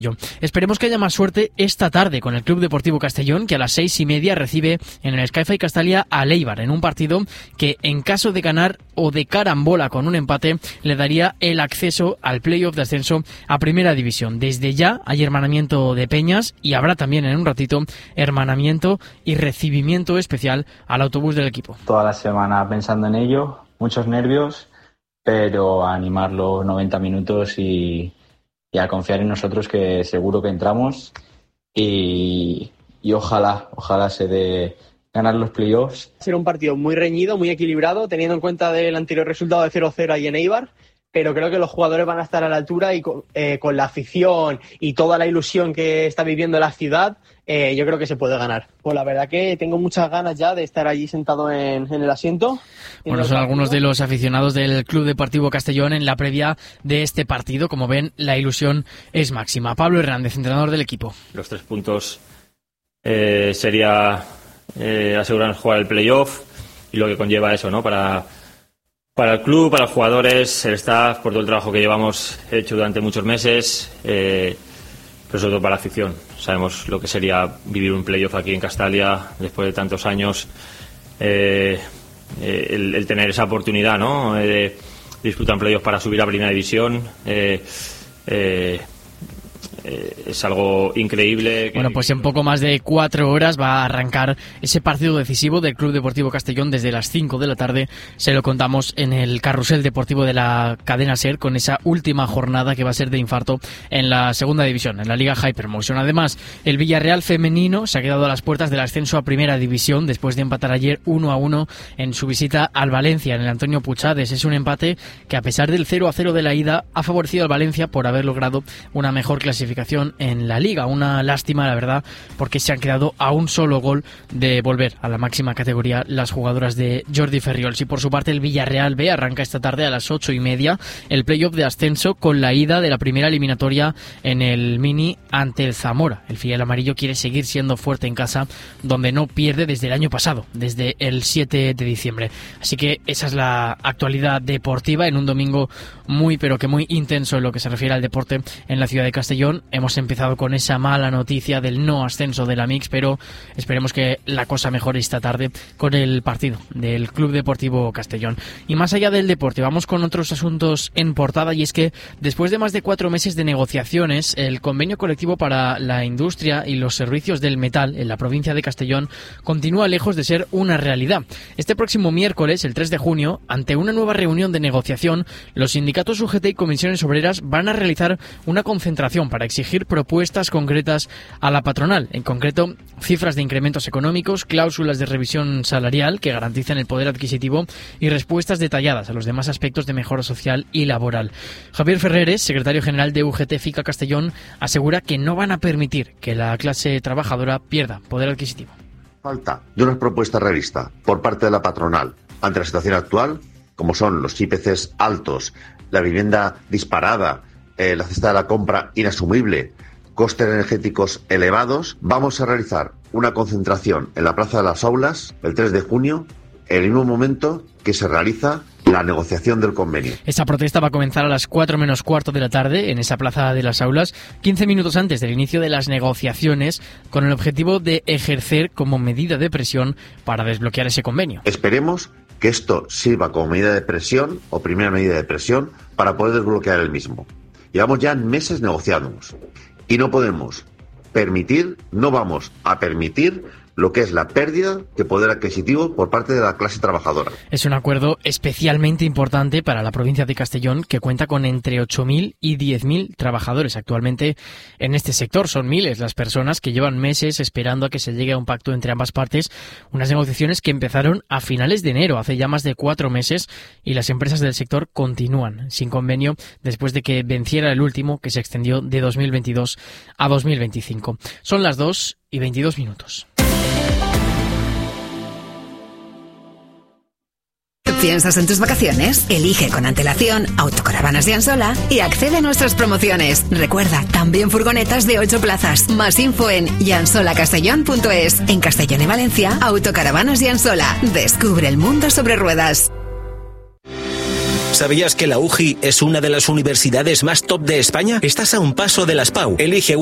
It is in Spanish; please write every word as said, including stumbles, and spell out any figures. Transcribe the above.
Esperemos que haya más suerte esta tarde con el Club Deportivo Castellón, que a las seis y media recibe en el Sky-Fi Castalia a Eibar, en un partido que, en caso de ganar o de carambola con un empate, le daría el acceso al playoff de ascenso a Primera División. Desde ya hay hermanamiento de peñas y habrá también en un ratito hermanamiento y recibimiento especial al autobús del equipo. Toda la semana pensando en ello, muchos nervios, pero a animar los noventa minutos y... y a confiar en nosotros, que seguro que entramos y, y ojalá, ojalá se dé ganar los playoffs. Será un partido muy reñido, muy equilibrado, teniendo en cuenta el anterior resultado de cero cero ahí en Eibar, pero creo que los jugadores van a estar a la altura y con, eh, con la afición y toda la ilusión que está viviendo la ciudad, eh, yo creo que se puede ganar. Pues la verdad que tengo muchas ganas ya de estar allí sentado en, en el asiento. Bueno, son algunos de los aficionados del Club Deportivo Castellón en la previa de este partido. Como ven, la ilusión es máxima. Pablo Hernández, entrenador del equipo. Los tres puntos eh, sería eh, asegurarnos jugar el playoff y lo que conlleva eso, ¿no? Para, para el club, para los jugadores, el staff, por todo el trabajo que llevamos hecho durante muchos meses, eh, pero sobre todo para la afición. Sabemos lo que sería vivir un playoff aquí en Castalia después de tantos años. Eh, eh, el, el tener esa oportunidad, ¿no? Eh, de disputar un playoff para subir a Primera División. Eh, eh, Eh, es algo increíble. Bueno, pues en poco más de cuatro horas va a arrancar ese partido decisivo del Club Deportivo Castellón desde las cinco de la tarde. Se lo contamos en el carrusel deportivo de la cadena SER, con esa última jornada que va a ser de infarto en la segunda división, en la Liga Hypermotion. Además, el Villarreal femenino se ha quedado a las puertas del ascenso a Primera División después de empatar ayer uno a uno en su visita al Valencia, en el Antonio Puchades. Es un empate que, a pesar del cero a cero de la ida, ha favorecido al Valencia por haber logrado una mejor clasificación en la Liga. Una lástima, la verdad, porque se han quedado a un solo gol de volver a la máxima categoría las jugadoras de Jordi Ferriols. Y por su parte, el Villarreal B arranca esta tarde a las ocho y media el playoff de ascenso con la ida de la primera eliminatoria en el Mini ante el Zamora. El filial amarillo quiere seguir siendo fuerte en casa, donde no pierde desde el año pasado, desde el siete de diciembre. Así que esa es la actualidad deportiva en un domingo muy, pero que muy intenso en lo que se refiere al deporte en la ciudad de Castellón. Hemos empezado con esa mala noticia del no ascenso de la Mix, pero esperemos que la cosa mejore esta tarde con el partido del Club Deportivo Castellón. Y más allá del deporte, vamos con otros asuntos en portada, y es que después de más de cuatro meses de negociaciones, el convenio colectivo para la industria y los servicios del metal en la provincia de Castellón continúa lejos de ser una realidad. Este próximo miércoles, el tres de junio, ante una nueva reunión de negociación, los sindicatos U G T y comisiones obreras van a realizar una concentración para exigir propuestas concretas a la patronal, en concreto cifras de incrementos económicos, cláusulas de revisión salarial que garanticen el poder adquisitivo y respuestas detalladas a los demás aspectos de mejora social y laboral. Javier Ferreres, secretario general de U G T FICA Castellón, asegura que no van a permitir que la clase trabajadora pierda poder adquisitivo. Falta de una propuesta realista por parte de la patronal ante la situación actual, como son los I P Cs altos, la vivienda disparada, Eh, la cesta de la compra inasumible, costes energéticos elevados. Vamos a realizar una concentración en la Plaza de las Aulas el tres de junio, en el mismo momento que se realiza la negociación del convenio. Esa protesta va a comenzar a las cuatro menos cuarto de la tarde en esa Plaza de las Aulas, quince minutos antes del inicio de las negociaciones, con el objetivo de ejercer como medida de presión para desbloquear ese convenio. Esperemos que esto sirva como medida de presión o primera medida de presión para poder desbloquear el mismo. Llevamos ya meses negociándonos y no podemos permitir, no vamos a permitir lo que es la pérdida de poder adquisitivo por parte de la clase trabajadora. Es un acuerdo especialmente importante para la provincia de Castellón, que cuenta con entre ocho mil y diez mil trabajadores actualmente en este sector. Son miles las personas que llevan meses esperando a que se llegue a un pacto entre ambas partes, unas negociaciones que empezaron a finales de enero, hace ya más de cuatro meses, y las empresas del sector continúan sin convenio después de que venciera el último, que se extendió de dos mil veintidós a dos mil veinticinco. Son las dos y veintidós minutos. ¿Piensas en tus vacaciones? Elige con antelación Autocaravanas Jansola y accede a nuestras promociones. Recuerda, también furgonetas de ocho plazas. Más info en jansola castellón punto es. En Castellón y Valencia, Autocaravanas Jansola. Descubre el mundo sobre ruedas. ¿Sabías que la U J I es una de las universidades más top de España? Estás a un paso de las P A U. Elige